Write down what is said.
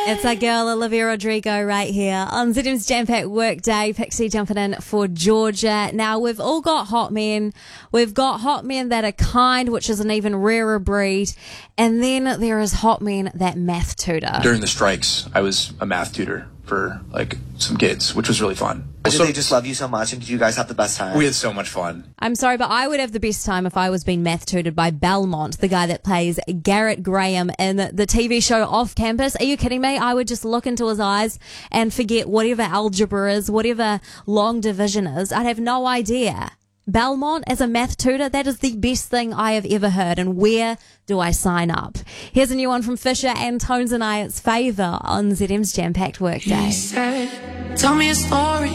It's our girl Olivia Rodrigo right here on ZM's Jam Packed Workday. Pixie jumping in for Georgia. Now, we've all got hot men. We've got hot men that are kind, which is an even rarer breed. And then there is hot men that math tutor. During the strikes, I was a math tutor for some kids, which was really fun. Did they just love you so much, and did you guys have the best time? We had so much fun. I'm sorry, but I would have the best time if I was being math tutored by Belmont, the guy that plays Garrett Graham in the TV show Off Campus. Are you kidding me? I would just look into his eyes and forget whatever algebra is, whatever long division is. I'd have no idea. Belmont as a math tutor, that is the best thing I have ever heard. And where do I sign up? Here's a new one from Fisher and Tones and I. It's Favour on ZM's Jam Packed Workday. He said, tell me a story.